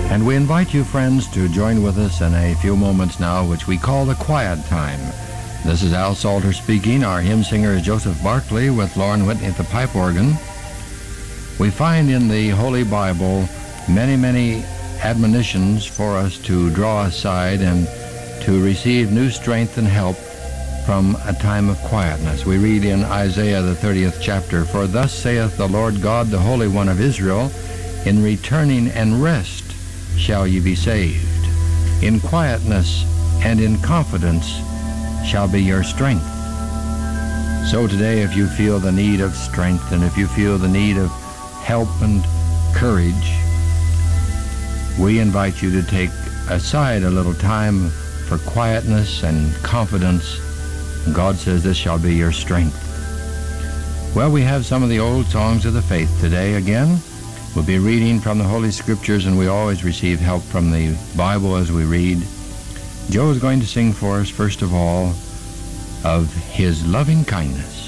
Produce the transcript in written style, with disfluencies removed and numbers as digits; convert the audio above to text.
And we invite you, friends, to join with us in a few moments now, which we call the quiet time. This is Al Salter speaking. Our hymn singer is Joseph Barkley with Lauren Whitney at the pipe organ. We find in the Holy Bible many, many admonitions for us to draw aside and to receive new strength and help from a time of quietness. We read in Isaiah the 30th chapter, "For thus saith the Lord God, the Holy One of Israel, in returning and rest shall ye be saved. In quietness and in confidence shall be your strength." So today, if you feel the need of strength and if you feel the need of help and courage, we invite you to take aside a little time for quietness and confidence. God says this shall be your strength. Well, we have some of the old songs of the faith today again. We'll be reading from the Holy Scriptures, and we always receive help from the Bible as we read. Joe is going to sing for us, first of all, of His loving kindness.